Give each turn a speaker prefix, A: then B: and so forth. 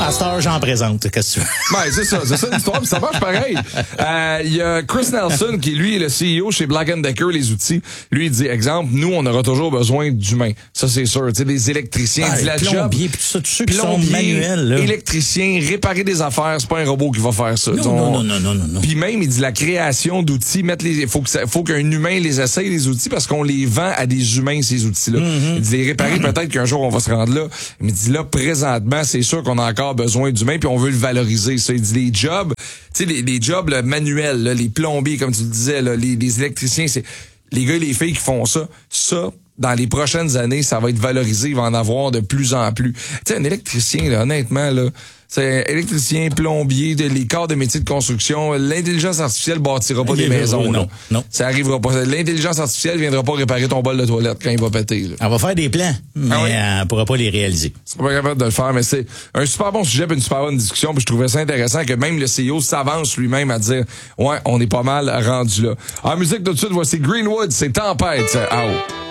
A: À cette heure, j'en présente. Qu'est-ce que tu veux?
B: Ouais, c'est ça l'histoire, puis ça marche pareil. Il y a Chris Nelson, qui lui est le CEO chez Black & Decker, les outils. Lui, il dit, exemple, nous, on aura toujours besoin d'humains. Ça, c'est sûr. Tu sais, des électriciens,
A: Ah,
B: la job.
A: plombiers, puis tout ça, tous ceux qui sont manuels, là.
B: Électriciens, réparer des affaires, c'est pas un robot qui va faire ça.
A: Non.
B: Puis même, il dit la création d'outils, faut qu'un humain les essaye, les outils, parce qu'on les vend à des humains, ces outils-là. Il dit, les réparer, peut-être qu'un jour, on va se rendre là. Mais il dit, là, présentement, c'est sûr qu'on a encore besoin d'humains, puis on veut le valoriser. Ça, il dit, les jobs, tu sais, les jobs là, manuels, là, les plombiers, comme tu le disais, là, les électriciens, c'est les gars et les filles qui font ça, dans les prochaines années, ça va être valorisé, il va en avoir de plus en plus. Tu sais, un électricien, là, honnêtement, là, c'est électricien, plombier, les corps de métiers de construction, l'intelligence artificielle bâtira pas des maisons.
A: Non.
B: Ça arrivera pas. L'intelligence artificielle viendra pas réparer ton bol de toilette quand il va péter. Là.
A: Elle va faire des plans, mais elle pourra pas les réaliser.
B: C'est pas capable de le faire, mais c'est un super bon sujet et une super bonne discussion. Puis je trouvais ça intéressant que même le CEO s'avance lui-même à dire « Ouais, on est pas mal rendu là ». En musique, tout de suite, voici Greenwood, c'est Tempête. Out.